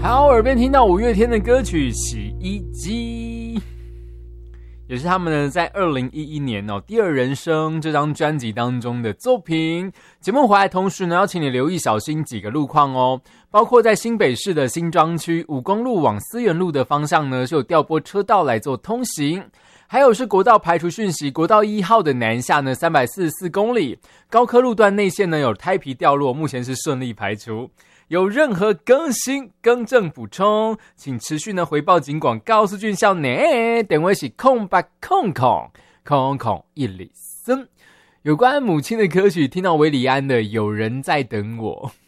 好，耳边听到五月天的歌曲《洗衣机》，也是他们呢在2011年第二人生这张专辑当中的作品。节目回来同时呢，要请你留意小心几个路况哦，包括在新北市的新庄区5公路往思源路的方向呢，是有调拨车道来做通行。还有是国道排除讯息，国道1号的南下呢344公里，高科路段内线呢有胎皮掉落，目前是顺利排除。有任何更新、更正、补充，请持续呢回报警广告诉俊孝呢。电话是0800000103。有关母亲的歌曲，听到韦礼安的《有人在等我》。